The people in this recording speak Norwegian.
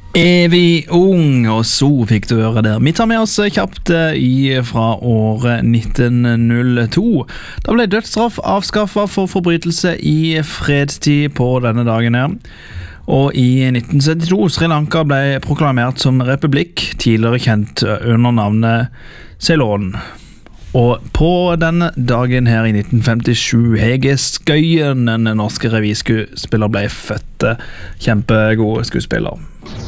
Evig ung, og så fikk du høre der. Vi tar med oss kjapt fra året 1902. Da ble dødsstraff avskaffet for forbrytelse i fredstid på denne dagen her. Og i 1972 Sri Lanka ble proklamert som republikk, tidligere kjent under navnet Ceylon. Og på denne dagen her i 1957 Hege Skøyen, en norske revyskuespiller, ble født. Kjempegod skuespiller.